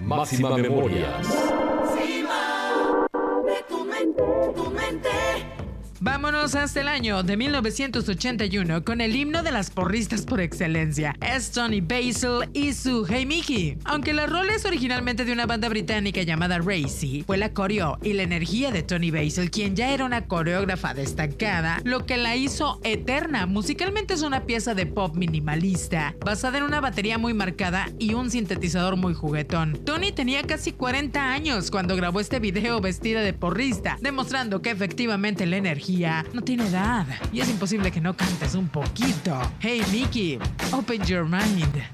Máxima Memorias. Vámonos hasta el año de 1981 con el himno de las porristas por excelencia. Es Tony Basil y su Hey Mickey. Aunque la rola es originalmente de una banda británica llamada Racy, fue la coreo y la energía de Tony Basil, quien ya era una coreógrafa destacada, lo que la hizo eterna. Musicalmente es una pieza de pop minimalista, basada en una batería muy marcada y un sintetizador muy juguetón. Tony tenía casi 40 años cuando grabó este video vestida de porrista, demostrando que efectivamente la energía no tiene edad y es imposible que no cantes un poquito. Hey Mickey, open your mind.